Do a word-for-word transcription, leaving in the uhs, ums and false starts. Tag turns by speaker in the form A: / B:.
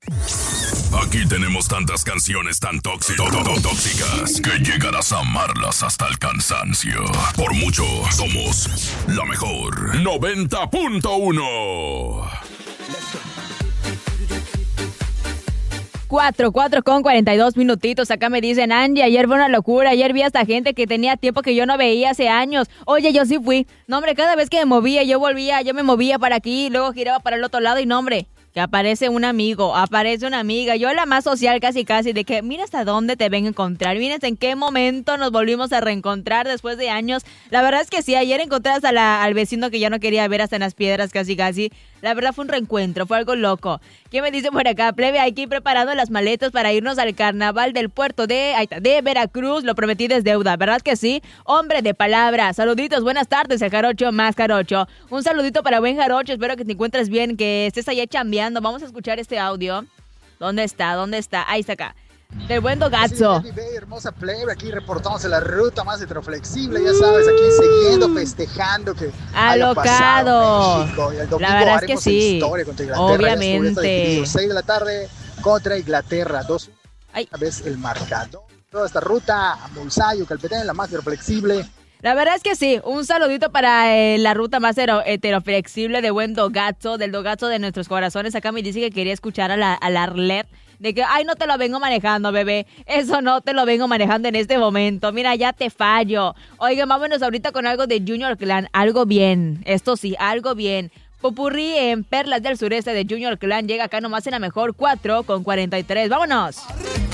A: Aquí tenemos tantas canciones tan tóxicas, tóxicas que llegarás a amarlas hasta el cansancio. Por mucho, somos la mejor. noventa punto uno.
B: Cuatro, cuatro con cuarenta y dos minutitos. Acá me dicen, Angie, ayer fue una locura. Ayer vi a esta gente que tenía tiempo que yo no veía hace años. Oye, yo sí fui. No, hombre, cada vez que me movía, yo volvía, yo me movía para aquí, luego giraba para el otro lado y no, hombre, que aparece un amigo, aparece una amiga. Yo la más social casi casi, de que mira hasta dónde te ven a encontrar, mira hasta en qué momento nos volvimos a reencontrar después de años. La verdad es que sí, ayer encontré hasta la, al vecino que ya no quería ver hasta en las piedras casi casi. La verdad fue un reencuentro, fue algo loco. ¿Qué me dice por acá? Plebe, hay que ir preparando las maletas para irnos al carnaval del puerto de, ahí está, de Veracruz. Lo prometí es deuda, ¿verdad que sí? Hombre de palabra. Saluditos, buenas tardes, el Jarocho más Jarocho. Un saludito para buen Jarocho, espero que te encuentres bien, que estés allá chambeando. Vamos a escuchar este audio. ¿Dónde está? ¿Dónde está? Ahí está acá. Del buen Dogazzo.
C: Sí, baby, hermosa plebe, aquí reportándose la ruta más heteroflexible, ya sabes, aquí siguiendo, festejando que
B: alocado.
C: México, y el domingo
B: la verdad es que
C: haremos
B: sí,
C: historia contra Inglaterra,
B: obviamente.
C: seis de la tarde contra Inglaterra, dos vez el marcador. Toda esta ruta a Monsayo, Calpetén, la más heteroflexible.
B: La verdad es que sí, un saludito para eh, la ruta más heteroflexible de buen Dogazzo, del Dogazzo de nuestros corazones. Acá me dice que quería escuchar a la, a la Arlet, de que, ay, no te lo vengo manejando, bebé. Eso no te lo vengo manejando en este momento. Mira, ya te fallo. Oigan, vámonos ahorita con algo de Junior Clan. Algo bien. Esto sí, algo bien. Popurrí en Perlas del Sureste de Junior Clan llega acá nomás en la mejor cuatro con cuarenta y tres. ¡Vámonos!